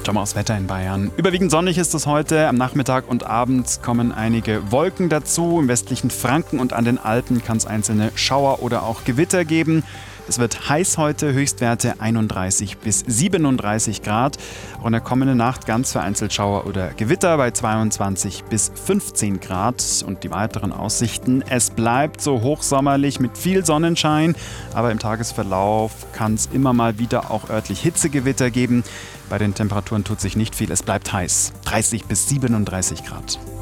Schauen wir aufs Wetter in Bayern. Überwiegend sonnig ist es heute. Am Nachmittag und Abend kommen einige Wolken dazu. Im westlichen Franken und an den Alpen kann es einzelne Schauer oder auch Gewitter geben. Es wird heiß heute, Höchstwerte 31 bis 37 Grad. Auch in der kommenden Nacht ganz vereinzelt Schauer oder Gewitter bei 22 bis 15 Grad. Und die weiteren Aussichten: Es bleibt so hochsommerlich mit viel Sonnenschein, aber im Tagesverlauf kann es immer mal wieder auch örtlich Hitzegewitter geben. Bei den Temperaturen tut sich nicht viel, es bleibt heiß, 30 bis 37 Grad.